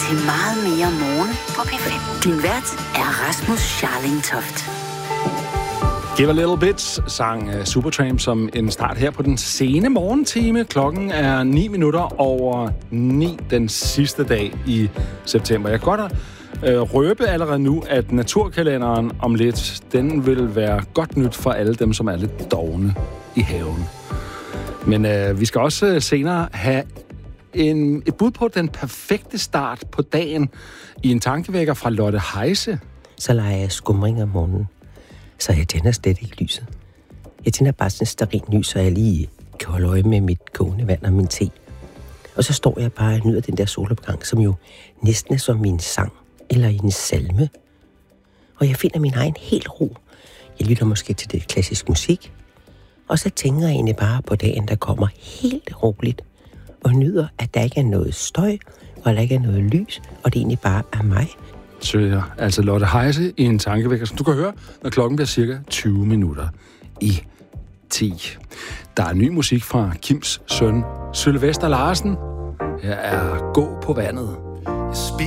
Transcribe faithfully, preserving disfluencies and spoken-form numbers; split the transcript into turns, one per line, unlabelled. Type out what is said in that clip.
til meget mere morgen på P fem. Din vært er Rasmus Scharling Toft.
Give a Little Bit sang Supertramp som en start her på den sene morgentime. Klokken er ni minutter over ni den sidste dag i september. Jeg kan godt øh, røbe allerede nu, at naturkalenderen om lidt, den vil være godt nyt for alle dem, som er lidt dovne i haven. Men øh, vi skal også senere have en, et bud på den perfekte start på dagen i en tankevækker fra Lotte Heise.
Så leger jeg skumring om morgenen, så jeg tænder slet ikke lyset. Jeg tænder bare sådan en stearinlys, så jeg lige kan holde øje med mit kogende vand og min te. Og så står jeg bare og nyder den der solopgang, som jo næsten er som min sang eller en salme. Og jeg finder min egen helt ro. Jeg lytter måske til det klassisk musik, og så tænker jeg egentlig bare på dagen, der kommer helt roligt, og nyder, at der ikke er noget støj, og der ikke er noget lys, og det egentlig bare er mig.
Søger altså Lotte Heise i en tankevækker, som du kan høre, når klokken bliver cirka tyve minutter i ti. Der er ny musik fra Kims søn Sylvester Larsen. Her er Gå på vandet.